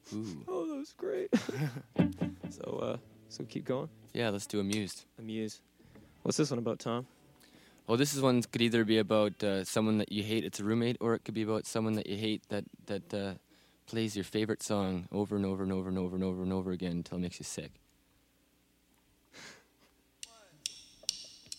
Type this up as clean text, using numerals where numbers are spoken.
Ooh. Oh, that was great. So keep going. Yeah, let's do Amused. Amuse. What's this one about, Tom? Well, this is one could either be about someone that you hate, it's a roommate, or it could be about someone that you hate that plays your favorite song over and over and over and over and over and over again until it makes you sick.